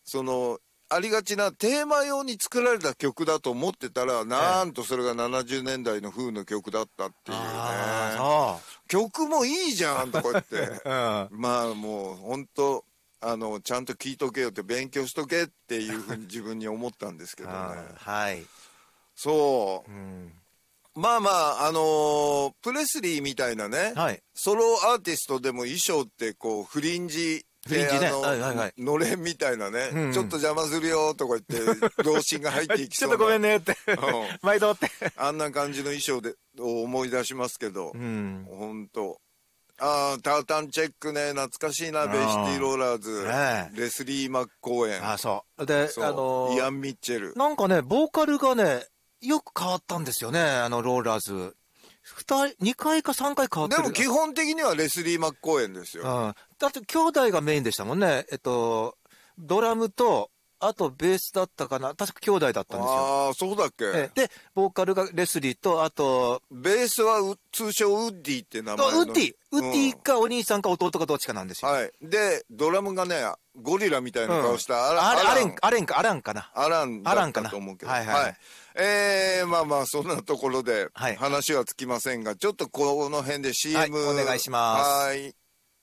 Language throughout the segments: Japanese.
ありがちなテーマ用に作られた曲だと思ってたら、なんとそれが70年代の風の曲だったっていうね。曲もいいじゃんとか言って、まあもう本当ちゃんと聞いとけよって勉強しとけっていうふうに自分に思ったんですけどね。 はい。 そう。まあまあプレスリーみたいなね、ソロアーティストでも衣装ってこうフリンジでのれんみたいなね、ちょっと邪魔するよとか言って同心が入っていきそうなちょっとごめんねって毎度ってあんな感じの衣装を思い出しますけど、本当タータンチェックね、懐かしいな。ベイシティローラーズ、レスリー・マッコーエン、 そうでイアン・ミッチェル、 なんかねボーカルがねよく変わったんですよね、ローラーズ。2回か3回変わってる。 でも基本的にはレスリー・マッコーエンですよ。 だって兄弟がメインでしたもんね。ドラムとあとベースだったかな、確か兄弟だったんですよ。 ああ、そうだっけ。 でボーカルがレスリーと、あとベースは通称ウッディって名前の。 ウッディかお兄さんか弟かどっちかなんですよ。 でドラムがねゴリラみたいな顔したアランかな。アランだったと思うけど。まあまあそんなところで話はつきませんが、ちょっとこの辺で CM、 お願いします。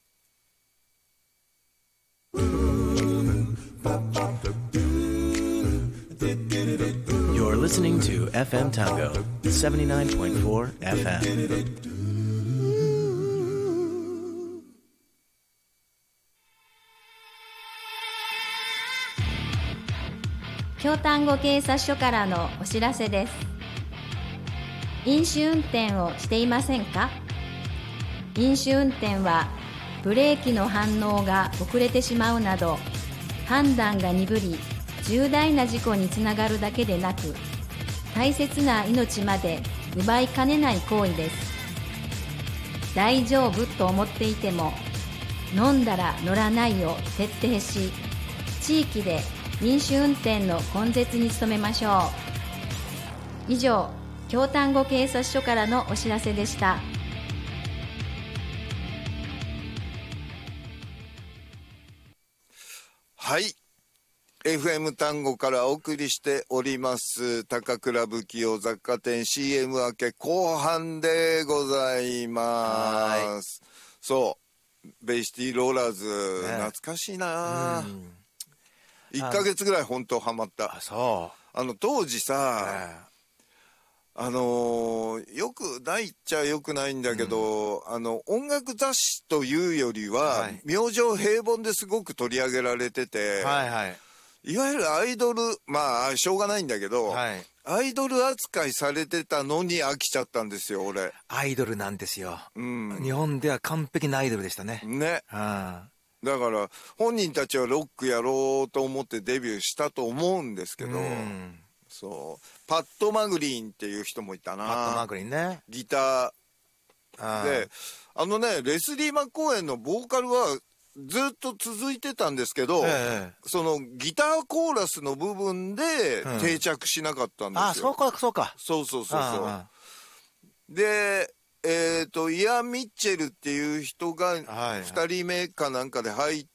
You're listening to FM Tango 79.4 FM。 京丹後警察署からのお知らせです。飲酒運転をしていませんか？飲酒運転はブレーキの反応が遅れてしまうなど判断が鈍り重大な事故につながるだけでなく大切な命まで奪いかねない行為です。大丈夫と思っていても飲んだら乗らないを徹底し、地域で飲酒運転の根絶に努めましょう。以上、京丹後警察署からのお知らせでした。 はい、FM 丹後からお送りしております高倉不器用雑貨店 CM 明け後半でございます。そうベイシティローラーズ、懐かしいな。1ヶ月ぐらい本当ハマった。当時さ、よくないっちゃよくないんだけど、音楽雑誌というよりは、明星平凡ですごく取り上げられてて、いわゆるアイドル、まあしょうがないんだけど、アイドル扱いされてたのに飽きちゃったんですよ俺。 アイドルなんですよ、日本では完璧なアイドルでしたね。 だから本人たちはロックやろうと思ってデビューしたと思うんですけど、そうパット・マグリーンっていう人もいたな。 パット・マグリーンね、 ギターで、レスリー・マッコーエンのボーカルはずっと続いてたんですけど、そのギターコーラスの部分で定着しなかったんですよ。そうでイアン・ミッチェルっていう人が2人目かなんかで入って、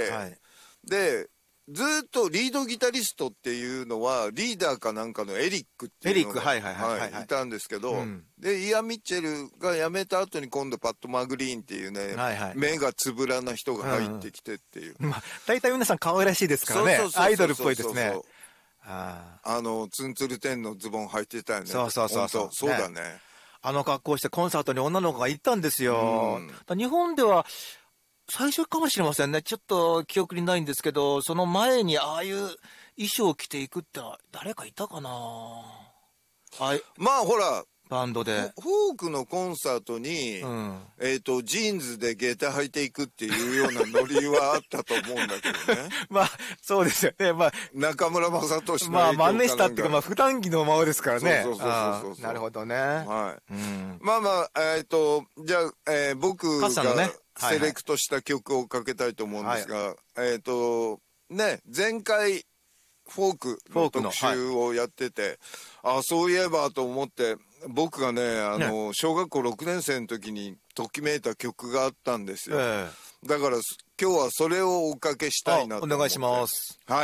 でずっとリードギタリストっていうのはリーダーかなんかのエリックっていうのがいたんですけど、でイアン・ミッチェルが辞めた後に今度パット・マグリーンっていうね、目がつぶらな人が入ってきてっていう、 大体皆さん可愛らしいですからね、アイドルっぽいですね。 ツンツルテンのズボン履いてたよね。そうだね。 格好してコンサートに女の子が行ったんですよ。日本では最初かもしれませんね、ちょっと記憶にないんですけど、その前にああいう衣装を着ていくって誰かいたかな。 まあほらバンドでフォークのコンサートに、ジーンズで下駄履いていくっていうようなノリはあったと思うんだけどね。 まあそうですよね。 中村雅俊の影響か真似したっていうか、普段着のままですからね。なるほどね。まあまあじゃあ、僕がセレクトした曲をかけたいと思うんですが、前回フォークの特集をやってて、そういえばと思って僕がね小学校6年生の時にときめいた曲があったんですよ。だから今日はそれをおかけしたいなと思って。 お願いします。